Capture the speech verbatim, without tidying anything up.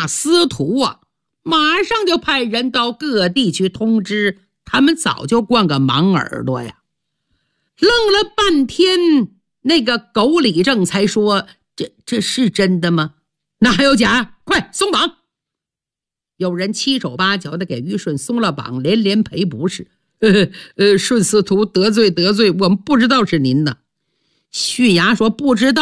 那司徒啊，马上就派人到各地去通知，他们早就灌个盲耳朵呀。愣了半天，那个狗李正才说：这这是真的吗？那还有假？快松绑！有人七手八脚的给于顺松了绑，连连赔不是。呃呃，顺司徒得罪得罪，我们不知道是您的。旭牙说不知道